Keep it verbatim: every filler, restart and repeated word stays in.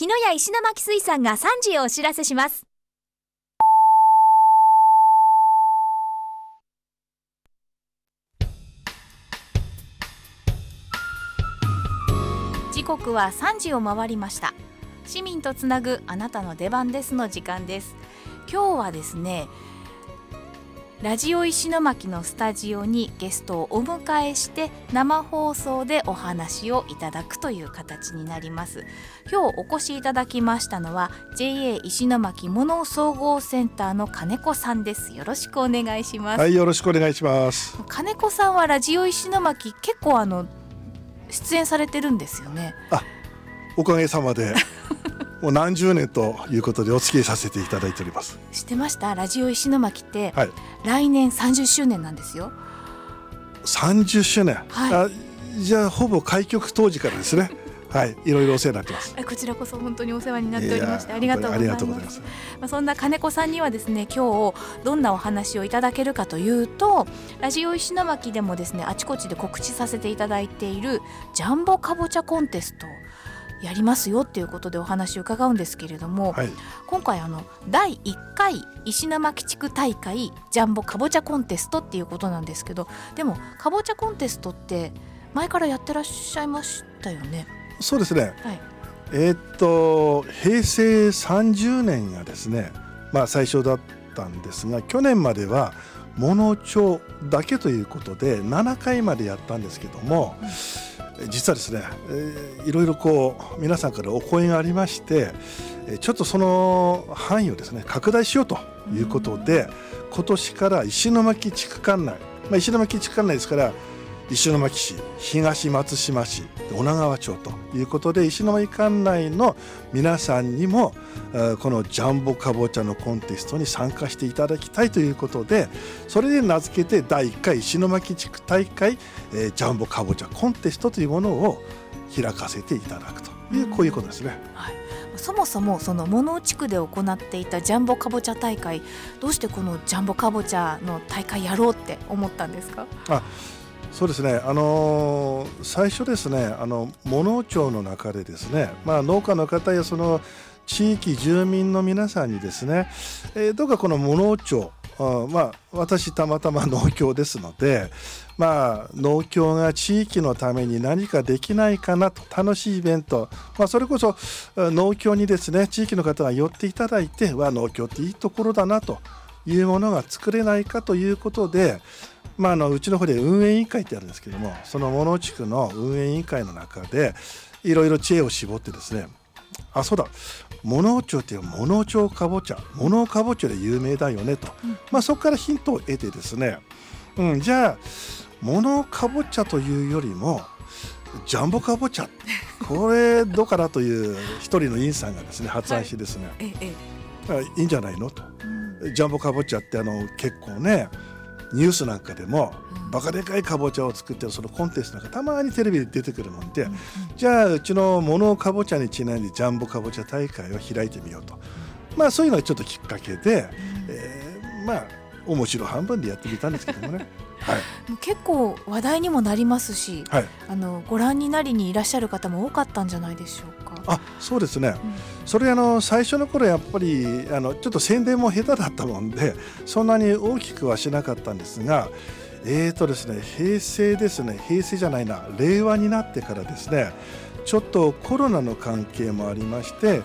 日野屋石巻水産がさんじをお知らせします。時刻はさんじを回りました。市民とつなぐあなたの出番ですの時間です。今日はですね、ラジオ石巻のスタジオにゲストをお迎えして生放送でお話をいただくという形になります。今日お越しいただきましたのは ジェイエー 石巻物々総合センターの金子さんです。よろしくお願いします。 はい、よろしくお願いします。 金子さんはラジオ石巻結構あの出演されてるんですよね。 あ、おかげさまでもう何十年ということでお付き合いさせていただいております。 知ってました？ラジオ石巻って、 はい、 来年さんじゅっしゅうねんなんですよ。 さんじゅっしゅうねん、 はい、 あ、じゃあほぼ開局当時からですね。はい、いろいろお世話になってます。 こちらこそ本当にお世話になっておりましてありがとうございます。まあ、そんな金子さんにはですね、今日どんなお話をいただけるかというと、ラジオ石巻でもですね、あちこちで告知させていただいているジャンボかぼちゃコンテストやりますよっていうことでお話を伺うんですけれども、はい、今回あのだいいっかい石巻地区大会ジャンボかぼちゃコンテストっていうことなんですけど、でもかぼちゃコンテストって前からやってらっしゃいましたよね。 そうですね、 はい、 えー、っと平成さんじゅうねんがですね、まあ、最初だったんですが、去年までは物町だけということでななかいまでやったんですけども、うん、実はですね、えー、いろいろこう皆さんからお声がありまして、ちょっとその範囲をですね拡大しようということで、うん、今年から石巻地区管内、まあ、石巻地区管内ですから石巻市、東松島市、女川町ということで、石巻管内の皆さんにもこのジャンボかぼちゃのコンテストに参加していただきたいということで、それで名付けてだいいっかい石巻地区大会ジャンボかぼちゃコンテストというものを開かせていただくという、こういうことですね。 はい、そもそもその物々地区で行っていたジャンボかぼちゃ大会、どうしてこのジャンボかぼちゃの大会やろうって思ったんですか？ あ、そうですね、あのー、最初ですね、あの物町の中でですね、まあ、農家の方やその地域住民の皆さんにですね、えー、どうかこの物町、あ、まあ、私たまたま農協ですので、まあ、農協が地域のために何かできないかなと、楽しいイベント、まあ、それこそ農協にですね地域の方が寄っていただいて、わ、農協っていいところだなというものが作れないかということで、まあ、あのうちの方で運営委員会ってあるんですけども、その物地区の運営委員会の中でいろいろ知恵を絞ってですね、あ、そうだ、物町っていう物町かぼちゃ、物かぼちゃで有名だよねと、うん、まあ、そこからヒントを得てですね、うん、じゃあ物かぼちゃというよりもジャンボかぼちゃ、これどうかなという一人の委員さんがですね発案してですね、はい、ええ、いいんじゃないのと、うん、ジャンボかぼちゃってあの結構ねニュースなんかでも、うん、バカでかいかぼちゃを作ってるそのコンテストなんかたまにテレビで出てくるもんで、うんうん、じゃあうちの物かぼちゃにちなんでジャンボかぼちゃ大会を開いてみようと、まあ、そういうのがちょっときっかけで、うん、えー、まあ面白半分でやってみたんですけどもねはい、 結構話題にもなりますし、 はい、 あのご覧になりにいらっしゃる方も多かったんじゃないでしょうか。 あ、そうですね、うん、それあの最初の頃やっぱりあのちょっと宣伝も下手だったもんでそんなに大きくはしなかったんですが、えーとですね平成ですね平成じゃないな令和になってからですね、ちょっとコロナの関係もありまして